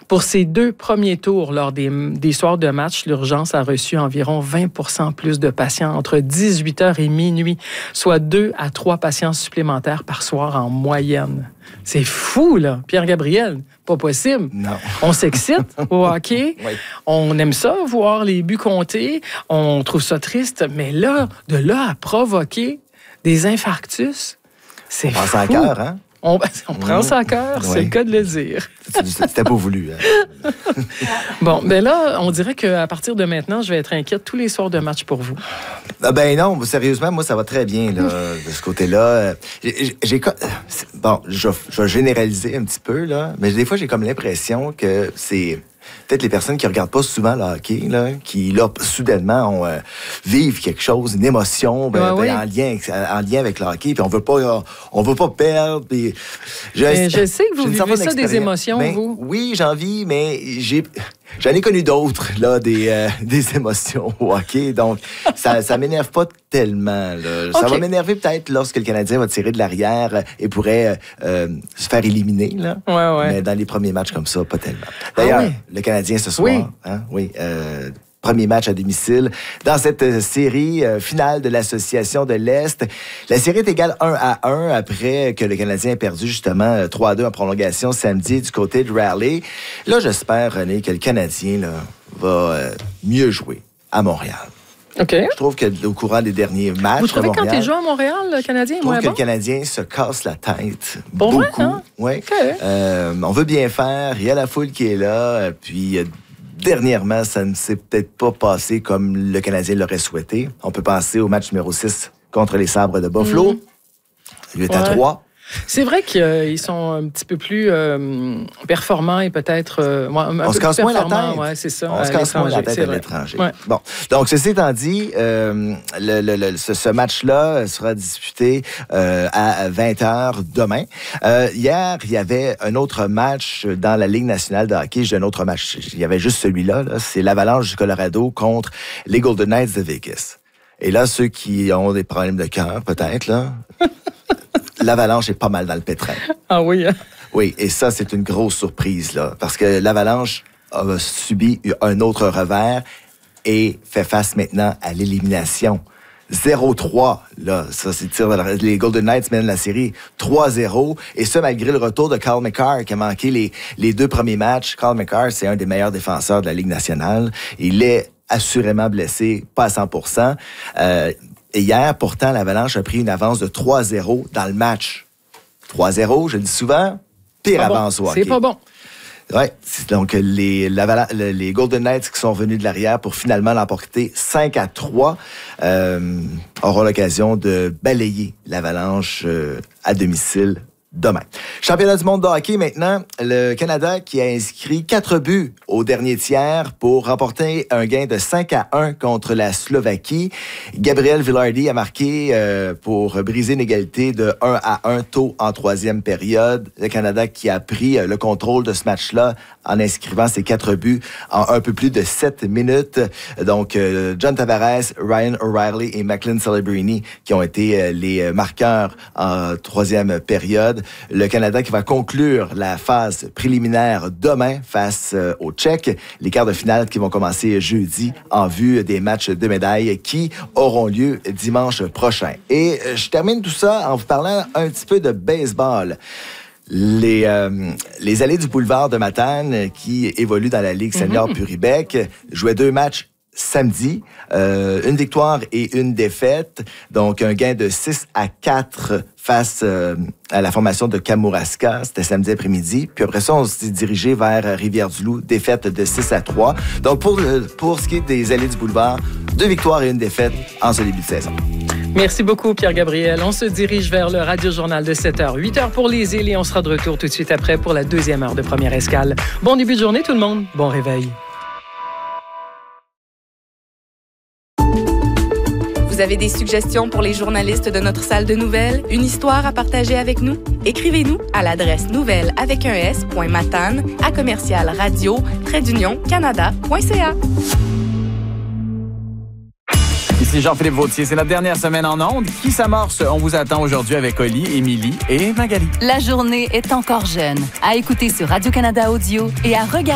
Pour ces 2 premiers tours, lors des soirs de match, l'urgence a reçu environ 20% plus de patients entre 18h et minuit, soit 2 à 3 patients supplémentaires par soir en moyenne. C'est fou, là. Pierre-Gabriel, pas possible. Non. On s'excite au hockey. Oui. On aime ça, voir les buts comptés. On trouve ça triste. Mais là, de là à provoquer des infarctus, c'est fou. On pense à cœur, hein? On prend ça à cœur, c'est le cas de le dire. C'était pas voulu. Hein? Bon, ben là, on dirait qu'à partir de maintenant, je vais être inquiète tous les soirs de match pour vous. Ah ben non, sérieusement, moi, ça va très bien là, de ce côté-là. Bon, je vais généraliser un petit peu, là, mais des fois, j'ai comme l'impression que c'est peut-être les personnes qui regardent pas souvent le hockey, là, qui, là, soudainement, vivent quelque chose, une émotion en lien avec le hockey, puis on veut pas perdre. Puis je sais que vous vivez ça, des émotions, vous. Oui, j'en vis, mais j'en ai connu d'autres, là, des émotions au hockey, donc ça m'énerve pas tellement. Là. Ça va m'énerver peut-être lorsque le Canadien va tirer de l'arrière et pourrait se faire éliminer, là. Ouais. Mais dans les premiers matchs comme ça, pas tellement. D'ailleurs, le Canadien ce soir, premier match à domicile dans cette série finale de l'Association de l'Est. La série est égale 1-1 après que le Canadien ait perdu justement 3-2 en prolongation samedi du côté de Raleigh. Là, j'espère, René, que le Canadien là, va mieux jouer à Montréal. OK. Je trouve qu'au courant des derniers matchs. Vous trouvez que quand il joue à Montréal, le Canadien est moins bon? Je trouve que le Canadien se casse la tête. Bon, beaucoup. Hein? Ouais. Okay. On veut bien faire. Il y a la foule qui est là. Puis dernièrement, ça ne s'est peut-être pas passé comme le Canadien l'aurait souhaité. On peut penser au match numéro 6 contre les Sabres de Buffalo. 8-3. C'est vrai qu'ils sont un petit peu plus performants et peut-être un peu plus performants. Ouais, c'est ça. On se casse moins la tête à l'étranger. Ouais. Bon, donc ceci étant dit, ce match-là sera disputé à 20h demain. Hier, il y avait un autre match dans la Ligue nationale de hockey. J'ai un autre match. Il y avait juste celui-là. Là. C'est l'Avalanche du Colorado contre les Golden Knights de Vegas. Et là, ceux qui ont des problèmes de cœur, peut-être, là... L'Avalanche est pas mal dans le pétrin. Ah oui? Hein? Oui, et ça, c'est une grosse surprise, là, parce que l'Avalanche a subi un autre revers et fait face maintenant à l'élimination. 0-3, là, ça, c'est tir de les Golden Knights mènent la série 3-0, et ça, malgré le retour de Cale Makar, qui a manqué les 2 premiers matchs. Cale Makar, c'est un des meilleurs défenseurs de la Ligue nationale. Il est assurément blessé, pas à 100%. Et hier, pourtant, l'Avalanche a pris une avance de 3-0 dans le match. 3-0, je le dis souvent, pire avance au hockey. C'est pas bon. Oui, donc les Golden Knights qui sont venus de l'arrière pour finalement l'emporter 5-3 auront l'occasion de balayer l'Avalanche à domicile demain. Championnat du monde de hockey maintenant. Le Canada qui a inscrit 4 buts au dernier tiers pour remporter un gain de 5-1 contre la Slovaquie. Gabriel Vilardi a marqué pour briser une égalité de 1-1 tôt en 3e période. Le Canada qui a pris le contrôle de ce match-là en inscrivant ses 4 buts en un peu plus de 7 minutes. Donc, John Tavares, Ryan O'Reilly et Macklin Celebrini qui ont été les marqueurs en 3e période. Le Canada qui va conclure la phase préliminaire demain face aux Tchèques. Les quarts de finale qui vont commencer jeudi en vue des matchs de médailles qui auront lieu dimanche prochain. Et je termine tout ça en vous parlant un petit peu de baseball. Les Allées du boulevard de Matane qui évoluent dans la Ligue senior Puribec jouaient 2 matchs samedi, une victoire et une défaite, donc un gain de 6-4 face à la formation de Kamouraska, c'était samedi après-midi, puis après ça, on s'est dirigé vers Rivière-du-Loup, défaite de 6-3. Donc pour ce qui est des Allées du boulevard, 2 victoires et une défaite en ce début de saison. Merci beaucoup, Pierre-Gabriel. On se dirige vers le Radio-Journal de 7h. 8h pour les îles et on sera de retour tout de suite après pour la 2e heure de Première Escale. Bon début de journée, tout le monde. Bon réveil. Vous avez des suggestions pour les journalistes de notre salle de nouvelles? Une histoire à partager avec nous? Écrivez-nous à l'adresse nouvelles@matane@commercialradio-canada.ca. Ici Jean-Philippe Vautier, c'est notre dernière semaine en ondes qui s'amorce. On vous attend aujourd'hui avec Oli, Émilie et Magali. La journée est encore jeune. À écouter sur Radio-Canada Audio et à regarder